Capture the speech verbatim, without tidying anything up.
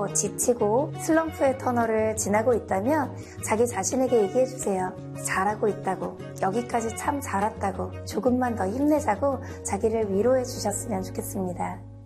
힘들고 지치고 슬럼프의 터널을 지나고 있다면 자기 자신에게 얘기해주세요. 잘하고 있다고, 여기까지 참 잘 왔다고, 조금만 더 힘내자고 자기를 위로해 주셨으면 좋겠습니다.